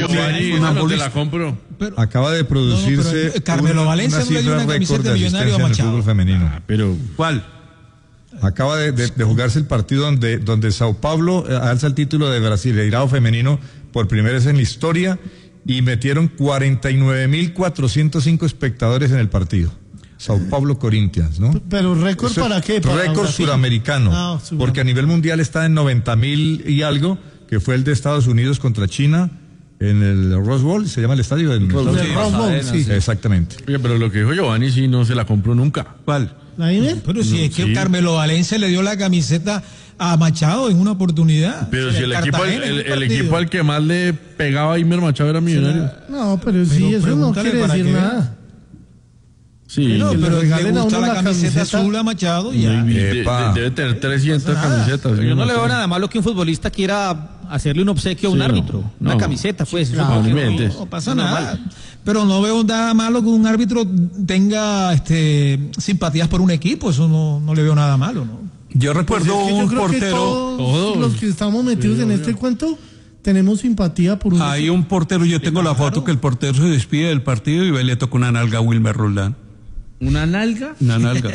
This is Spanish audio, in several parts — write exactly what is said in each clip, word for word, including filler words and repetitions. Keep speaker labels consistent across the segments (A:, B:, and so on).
A: Giovanni, no te la compro.
B: Pero, acaba de producirse
C: no, no, Carmelo
B: una,
C: Valencia
B: una
C: no le dio
B: cifra
C: una
B: récord
C: camiseta
B: de
C: millonario a
B: asistencia en el
C: Machado.
B: fútbol femenino.
A: Ah, pero
D: ¿cuál?
B: Acaba de, de, de jugarse el partido donde, donde Sao Paulo eh, alza el título de Brasileirao femenino por primera vez en la historia y metieron cuarenta y nueve mil cuatrocientos cinco espectadores en el partido. Sao Paulo Corinthians, ¿no?
E: Pero récord
B: Eso,
E: para qué? ¿Para
B: récord
E: Brasil?
B: suramericano,
E: Ah,
B: porque a nivel mundial está en noventa mil y algo, que fue el de Estados Unidos contra China en el Rose Bowl, se llama el estadio del
E: Rose Bowl, Rose Bowl, sí.
B: Exactamente.
A: Oye, pero lo que dijo Giovanni sí no se la compró nunca.
D: ¿Cuál?
E: ¿La Imer?
C: Pero si
A: No,
C: es que
A: sí.
C: Carmelo Valencia le dio la camiseta a Machado en una oportunidad.
A: Pero
C: O sea,
A: si el equipo,
C: Cartagena
A: el,
C: en un
A: el
C: partido.
A: equipo al que más le pegaba a Imer Machado era Millonario.
E: No, pero sí,
C: Pero
E: eso no
C: pregúntale
E: quiere
C: para
E: decir
C: que
E: nada.
A: Sí.
C: No,
E: que le
C: pero le
E: regalen a
C: gusta
E: uno
C: la
E: la
C: camiseta
E: camiseta.
C: azul a Machado y ya.
A: Y de-
B: Epa.
A: de- debe tener trescientas camisetas.
F: Yo no le veo nada malo que un futbolista quiera hacerle un obsequio a un
A: Sí, no.
F: árbitro, una
A: No.
F: camiseta, pues. eso
A: Claro,
F: porque
A: ni
F: no-
A: mentes.
C: No pasa nada. Pero no veo nada malo que un árbitro tenga este simpatías por un equipo, eso no, no le veo nada malo, ¿no?
D: Yo recuerdo
E: Es que yo
D: un
E: creo que
D: portero,
E: todos,
A: todos.
E: los que estamos metidos en este cuento tenemos simpatía por un
D: hay un portero, yo tengo la foto que el portero se despide del partido y ve, le toca una nalga a Wilmer Roldán.
A: ¿Una nalga?
D: Una nalga.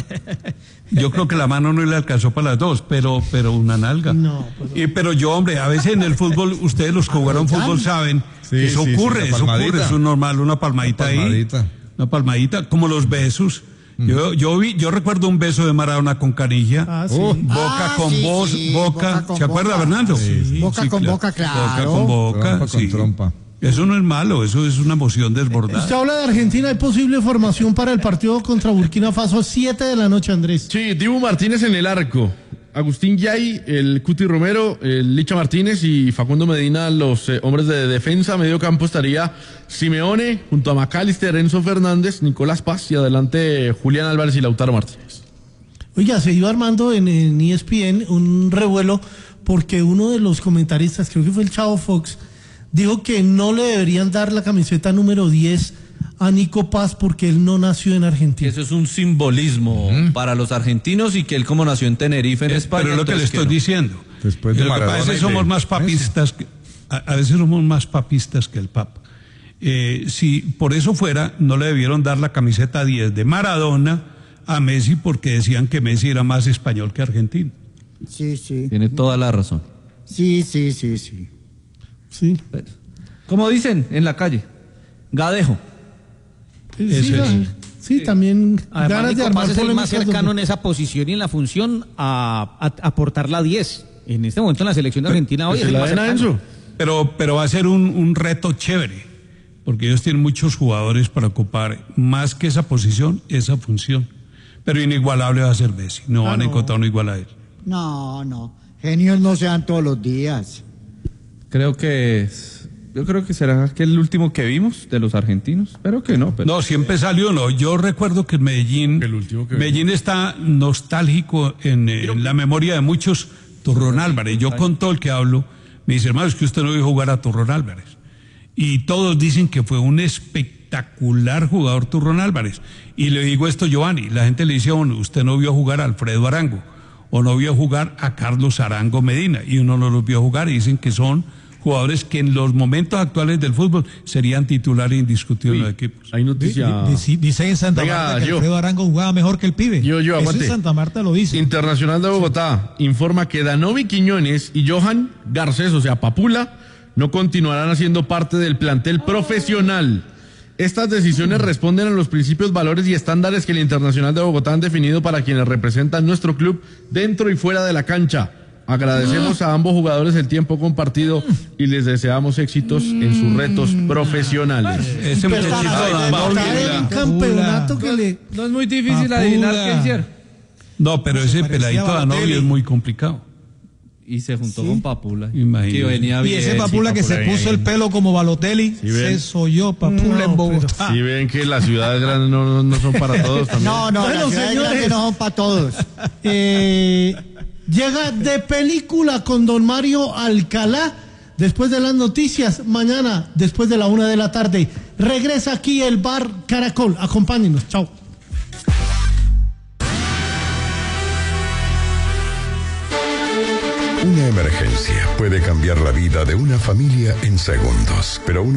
D: Yo creo que la mano no le alcanzó para las dos, pero, pero una nalga.
E: No, pero-
D: Y, pero yo, hombre, a veces en el fútbol, ustedes los que jugaron fútbol saben
B: Sí,
D: que eso
B: sí, sí,
D: ocurre,
B: la
D: eso
B: palmadita.
D: ocurre, eso es normal, una palmadita,
B: Una palmadita.
D: ahí. Una palmadita, como los besos. Yo, yo vi, yo recuerdo un beso de Maradona con Canilla.
E: Ah, sí.
B: Oh,
D: Boca
G: Ah,
D: con
G: sí,
D: voz,
G: sí,
D: boca,
G: boca con
D: ¿se acuerda,
G: boca.
D: Bernardo?
G: Sí. Boca con boca, claro.
D: Boca con boca,
B: Trompa con
D: sí.
B: trompa.
D: Eso no es malo, eso es una emoción
E: Usted
D: desbordada.
E: habla de Argentina, hay posible formación para el partido contra Burkina Faso, siete de la noche, Andrés.
A: Sí, Dibu Martínez en el arco. Agustín Yay, el Cuti Romero, el Licha Martínez y Facundo Medina, los eh, hombres de defensa. Medio campo estaría Simeone junto a Macalister, Enzo Fernández, Nicolás Paz y adelante Julián Álvarez y Lautaro Martínez.
E: Oiga, se iba armando en, en E S P N un revuelo porque uno de los comentaristas, creo que fue el Chavo Fox, dijo que no le deberían dar la camiseta número diez a Nico Paz porque él no nació en
H: Que
E: Argentina.
H: eso es un simbolismo para los argentinos y que él como nació en Tenerife, en
D: Eh,
H: España.
D: pero es lo que le
H: entonces
D: estoy
H: no.
D: diciendo.
B: Después de
D: Lo que
B: Maradona
D: pasa es
B: y
D: que somos
B: de
D: más papistas, que, a, a veces somos más papistas que el Papa. Eh, si por eso fuera, no le debieron dar la camiseta diez de Maradona a Messi porque decían que Messi era más español que argentino.
G: Sí, sí.
H: Tiene toda la razón.
G: Sí, sí, sí, sí.
E: Sí.
H: Como dicen en la calle, gadejo.
E: Sí,
D: Ese
E: la-
D: es.
E: sí, también
F: Además,
E: ganas de
F: Nico
E: armar
F: Paz es el más
E: polémicas
F: cercano en
E: donde-
F: esa posición y en la función a, a, a aportar la diez. En este momento en la selección de Argentina hoy es
A: ¿Se
F: el
A: la
F: más
A: den a
F: cercano.
A: Enzo?
D: Pero, pero va a ser un, un reto chévere, porque ellos tienen muchos jugadores para ocupar más que esa posición, esa función. Pero inigualable va a ser Messi, no van a encontrar uno igual a él.
G: No, no. Genios no se dan todos los días.
H: Creo que es- yo creo que será que el último que vimos de los argentinos. Espero que no. Pero
D: No, siempre salió, no. Yo recuerdo que en Medellín,
A: El último que
D: Medellín está nostálgico en, eh, en la memoria de muchos. Turrón Álvarez. Yo con todo el que hablo, me dice, hermano, es que usted no vio jugar a Turrón Álvarez. Y todos dicen que fue un espectacular jugador Turrón Álvarez. Y le digo esto, Giovanni, la gente le dice, bueno, usted no vio jugar a Alfredo Arango, o no vio jugar a Carlos Arango Medina, y uno no los vio jugar, y dicen que son jugadores que en los momentos actuales del fútbol serían titulares indiscutibles en los equipos.
A: Hay noticia.
C: Di- di- Dicen en Santa
A: Venga,
C: Marta que
A: yo.
C: Alfredo Arango jugaba mejor que el pibe.
A: Yo, yo,
C: Eso
A: aguante.
C: en Santa Marta lo dice.
A: Internacional de Bogotá informa que Danovi Quiñones y Johan Garcés, o sea, Papula, no continuarán haciendo parte del plantel profesional. Estas decisiones responden a los principios, valores y estándares que el Internacional de Bogotá han definido para quienes representan nuestro club dentro y fuera de la cancha. Agradecemos a ambos jugadores el tiempo compartido y les deseamos éxitos en sus retos profesionales.
D: Ese
E: Pero
D: muchachito
E: está-
D: Danovi,
E: está en un campeonato que le...
H: no es muy difícil
C: Papula.
H: adivinar quién hiciera.
D: no, pero ese
C: parecía
D: peladito
C: Balotelli.
D: Danovi es muy complicado.
H: Y se juntó con Papula.
D: Imagínate.
H: Que venía
C: Y
H: bien.
C: ese Papula
H: sí,
C: que se
H: Papula
C: puso
H: bien.
C: el pelo como Balotelli,
A: ven.
C: se soyó Papula
E: No,
C: en Bogotá.
A: Si ven que las ciudades grandes no, no- no son para todos también.
G: No, no,
E: Bueno,
G: las ciudades
E: señores.
G: grandes no son para todos.
E: Eh, llega de película con don Mario Alcalá después de las noticias. Mañana, después de la una de la tarde, regresa aquí el bar Caracol. Acompáñenos. Chao.
I: Una emergencia puede cambiar la vida de una familia en segundos, pero una